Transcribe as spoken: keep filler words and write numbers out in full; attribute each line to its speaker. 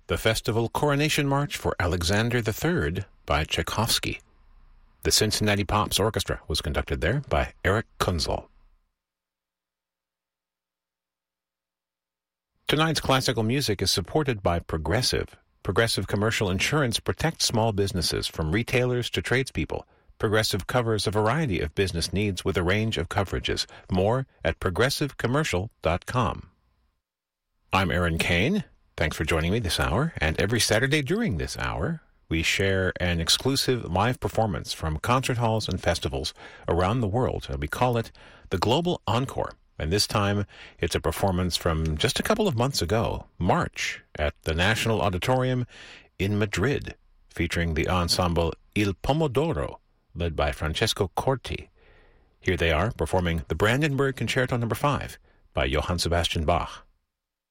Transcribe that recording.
Speaker 1: the Festival Coronation March for Alexander the Third by Tchaikovsky. The Cincinnati Pops Orchestra was conducted there by Eric Kunzel. Tonight's classical music is supported by Progressive. Progressive Commercial Insurance protects small businesses from retailers to tradespeople. Progressive covers a variety of business needs with a range of coverages. More at progressive commercial dot com. I'm Aaron Kane. Thanks for joining me this hour. And every Saturday during this hour, we share an exclusive live performance from concert halls and festivals around the world. And we call it the Global Encore. And this time, it's a performance from just a couple of months ago, March, at the National Auditorium in Madrid, featuring the ensemble Il Pomodoro, led by Francesco Corti. Here they are performing the Brandenburg Concerto Number five by Johann Sebastian Bach.